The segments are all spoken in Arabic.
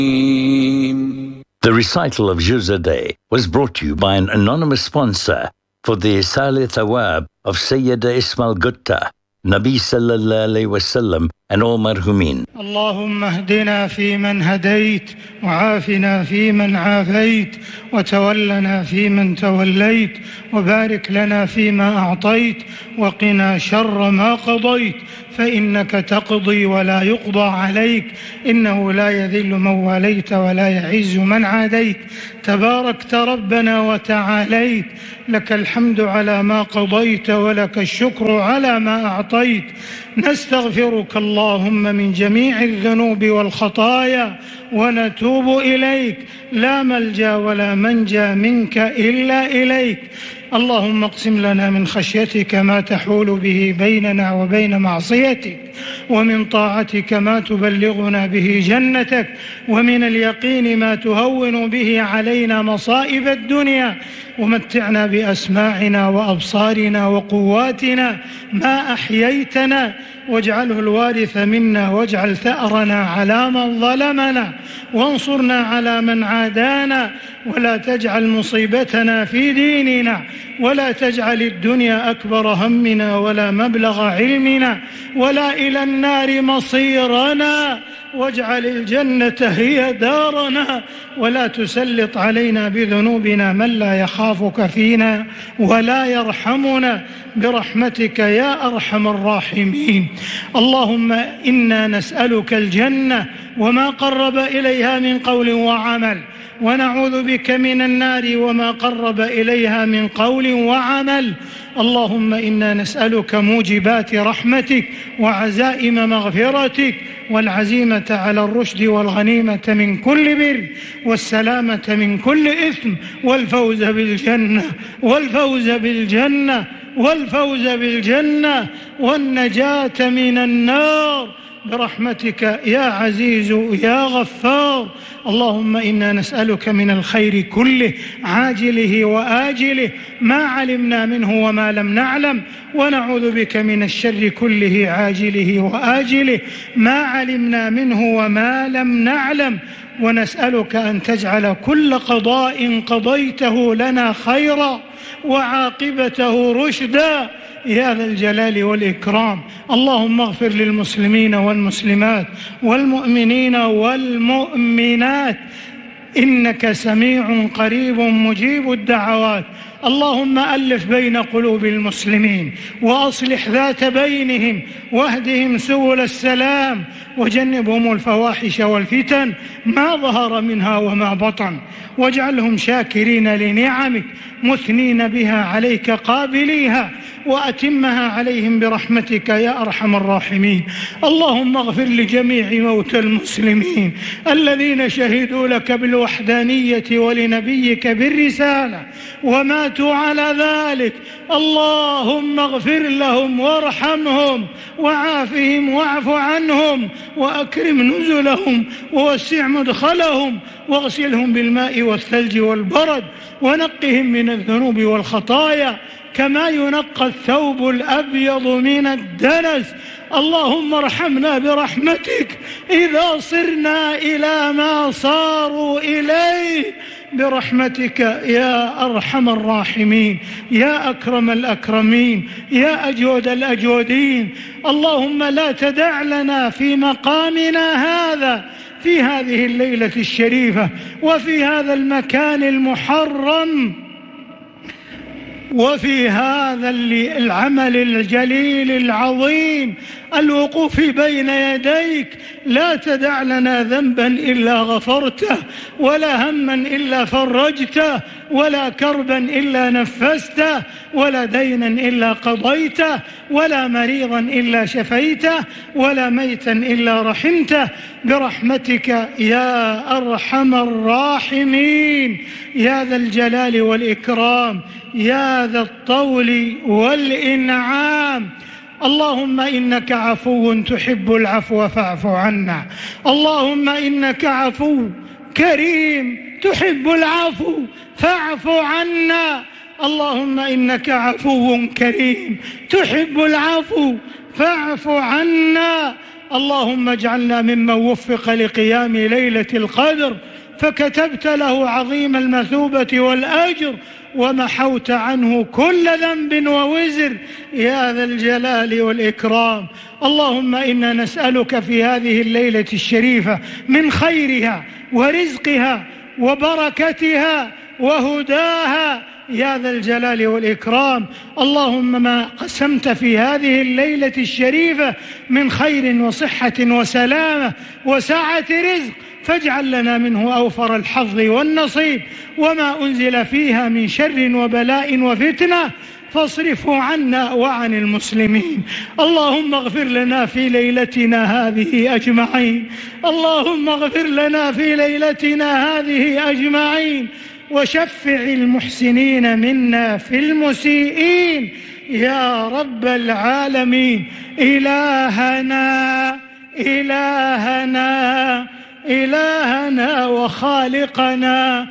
The recital of Juz a Day was brought to you by an anonymous sponsor for the Isal Thawab of Sayyida Ismail Gutta, Nabi Sallallahu Alaihi Wasallam and all marhumin. اللهم اهدنا فيمن هديت وعافنا فيمن عافيت وتولنا فيمن توليت وبارك لنا فيما أعطيت وقنا شر ما قضيت فإنك تقضي ولا يقضى عليك إنه لا يذل من واليت ولا يعز من عاديت تباركت ربنا وتعاليت لك الحمد على ما قضيت ولك الشكر على ما أعطيت نستغفرك اللهم من جميع الذنوب والخطايا ونتوب إليك لا ملجأ ولا منجا منك إلا إليك اللهم اقسم لنا من خشيتك ما تحول به بيننا وبين معصيتك ومن طاعتك ما تبلغنا به جنتك ومن اليقين ما تهون به علينا مصائب الدنيا ومتعنا بأسماعنا وأبصارنا وقواتنا ما أحييتنا واجعله الوارث منا واجعل ثأرنا على من ظلمنا وانصرنا على من عادانا ولا تجعل مصيبتنا في ديننا ولا تجعل الدنيا أكبر همنا ولا مبلغ علمنا ولا إلى النار مصيرنا واجعل الجنة هي دارنا ولا تسلط علينا بذنوبنا من لا يخافك فينا ولا يرحمنا برحمتك يا أرحم الراحمين اللهم إنا نسألك الجنة وما قرب إليها من قول وعمل ونعوذ بك من النار وما قرب إليها من قول وعمل اللهم إنا نسألك موجبات رحمتك وعزائم مغفرتك والعزيمة على الرشد والغنيمة من كل بر والسلامة من كل إثم والفوز بالجنة والنجاة من النار برحمتك يا عزيز يا غفار اللهم إنا نسألك من الخير كله عاجله وآجله ما علمنا منه وما لم نعلم ونعوذ بك من الشر كله عاجله وآجله ما علمنا منه وما لم نعلم ونسألك أن تجعل كل قضاء قضيته لنا خيرا وعاقبته رشدا يا ذا الجلال والإكرام اللهم اغفر للمسلمين والمسلمات والمؤمنين والمؤمنات إنك سميع قريب مجيب الدعوات اللهم ألف بين قلوب المسلمين وأصلح ذات بينهم واهدهم سبل السلام وجنبهم الفواحش والفتن ما ظهر منها وما بطن واجعلهم شاكرين لنعمك مثنين بها عليك قابليها وأتمها عليهم برحمتك يا أرحم الراحمين اللهم اغفر لجميع موتى المسلمين الذين شهدوا لك بالوحدانية ولنبيك بالرسالة وماتوا على ذلك اللهم اغفر لهم وارحمهم وعافهم واعف عنهم وأكرم نزلهم ووسع مدخلهم واغسلهم بالماء والثلج والبرد ونقهم من الذنوب والخطايا كما ينقى الثوب الأبيض من الدنس اللهم ارحمنا برحمتك إذا صرنا إلى ما صاروا إليه برحمتك يا أرحم الراحمين يا أكرم الأكرمين يا أجود الأجودين اللهم لا تدع لنا في مقامنا هذا في هذه الليلة الشريفة وفي هذا المكان المحرم وفي هذا العمل الجليل العظيم الوقوف بين يديك لا تدع لنا ذنبا إلا غفرته ولا هما إلا فرجته ولا كربا إلا نفسته ولا دينا إلا قضيته ولا مريضا إلا شفيته ولا ميتا إلا رحمته برحمتك يا أرحم الراحمين يا ذا الجلال والإكرام يا ذا الطول والإنعام اللهم إنك عفو تحب العفو فاعف عنا اللهم إنك عفو كريم تحب العفو فاعف عنا اللهم إنك عفو كريم تحب العفو فاعف عنا اللهم اجعلنا ممن وفق لقيام ليلة القدر فكتبت له عظيم المثوبة والأجر ومحوت عنه كل ذنب ووزر يا ذا الجلال والإكرام. اللهم إنا نسألك في هذه الليلة الشريفة من خيرها ورزقها وبركتها وهداها يا ذا الجلال والإكرام. اللهم ما قسمت في هذه الليلة الشريفة من خير وصحة وسلامة وسعة رزق فاجعل لنا منه أوفر الحظ والنصيب، وما أنزل فيها من شر وبلاء وفتنة فاصرفه عنا وعن المسلمين. اللهم اغفر لنا في ليلتنا هذه أجمعين، اللهم اغفر لنا في ليلتنا هذه أجمعين، وشفع المحسنين منا في المسيئين يا رب العالمين. إلهنا إلهنا إلهنا وخالقنا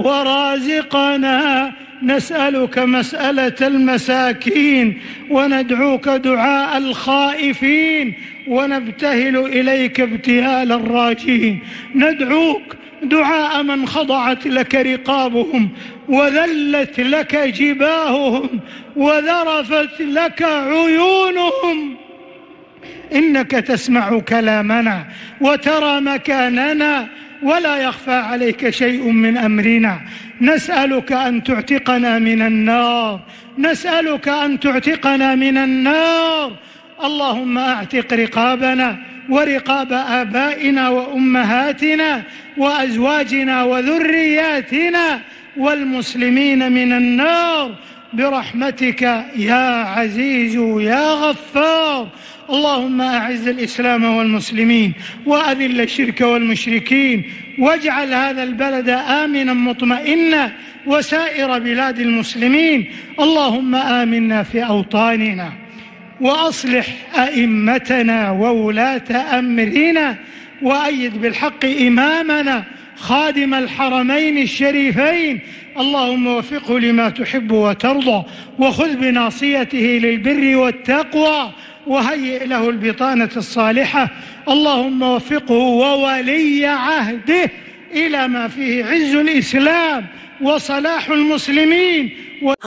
ورازقنا، نسألك مسألة المساكين وندعوك دعاء الخائفين ونبتهل إليك ابتهال الراجين. ندعوك دعاء من خضعت لك رقابهم وذلت لك جباههم وذرفت لك عيونهم، إنك تسمع كلامنا وترى مكاننا ولا يخفى عليك شيء من أمرنا. نسألك أن تعتقنا من النار، نسألك أن تعتقنا من النار. اللهم أعتق رقابنا ورقاب آبائنا وأمهاتنا وأزواجنا وذرياتنا والمسلمين من النار برحمتك يا عزيز يا غفار. اللهم أعز الإسلام والمسلمين وأذل الشرك والمشركين، واجعل هذا البلد آمنا مطمئنا وسائر بلاد المسلمين. اللهم آمنا في أوطاننا وأصلح أئمتنا وولاة أمرنا، وأيد بالحق إمامنا خادم الحرمين الشريفين. اللهم وفقه لما تحب وترضى، وخذ بناصيته للبر والتقوى، وهيئ له البطانة الصالحة. اللهم وفقه وولي عهده إلى ما فيه عز الإسلام وصلاح المسلمين